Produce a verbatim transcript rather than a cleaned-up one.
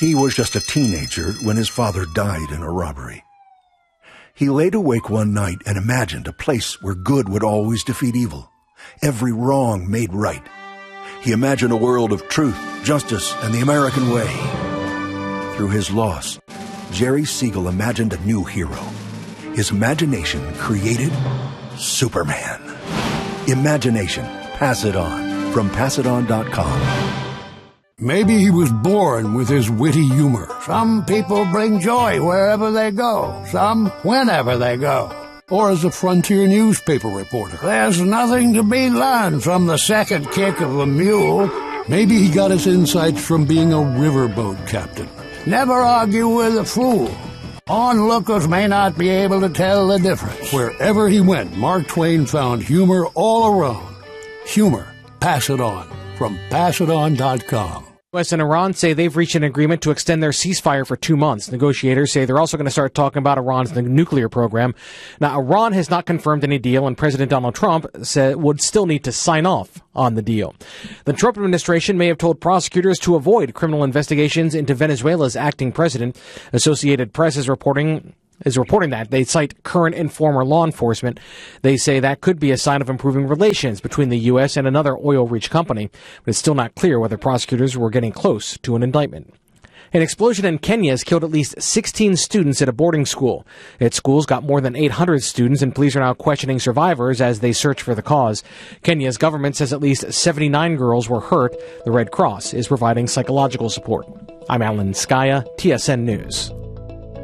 He was just a teenager when his father died in a robbery. He laid awake one night and imagined a place where good would always defeat evil, every wrong made right. He imagined a world of truth, justice, and the American way. Through his loss, Jerry Siegel imagined a new hero. His imagination created Superman. Imagination. Pass it on. From pass it on dot com. Maybe he was born with his witty humor. Some people bring joy wherever they go, some whenever they go. Or as a frontier newspaper reporter. There's nothing to be learned from the second kick of a mule. Maybe he got his insights from being a riverboat captain. Never argue with a fool. Onlookers may not be able to tell the difference. Wherever he went, Mark Twain found humor all around. Humor. Pass it on. From pass it on dot com. U S and Iran say they've reached an agreement to extend their ceasefire for two months. Negotiators say they're also going to start talking about Iran's nuclear program. Now, Iran has not confirmed any deal, and President Donald Trump said would still need to sign off on the deal. The Trump administration may have told prosecutors to avoid criminal investigations into Venezuela's acting president. Associated Press is reporting is reporting that. They cite current and former law enforcement. They say that could be a sign of improving relations between the U S and another oil-rich company, but it's still not clear whether prosecutors were getting close to an indictment. An explosion in Kenya has killed at least sixteen students at a boarding school. Its schools got more than eight hundred students, and police are now questioning survivors as they search for the cause. Kenya's government says at least seventy-nine girls were hurt. The Red Cross is providing psychological support. I'm Alan Skaya, T S N News.